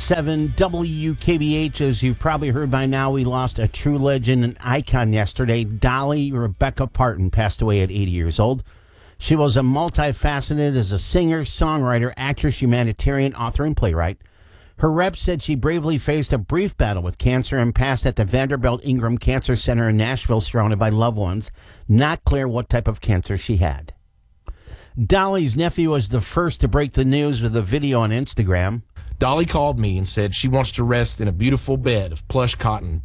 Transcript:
101.7 WKBH. As you've probably heard by now, we lost a true legend and icon yesterday. Dolly Rebecca Parton passed away at 80 years old. She was a multifaceted as a singer, songwriter, actress, humanitarian, author, and playwright. Her rep said she bravely faced a brief battle with cancer and passed at the Vanderbilt Ingram Cancer Center in Nashville, surrounded by loved ones. Not clear what type of cancer she had. Dolly's nephew was the first to break the news with a video on Instagram. Dolly called me and said she wants to rest in a beautiful bed of plush cotton,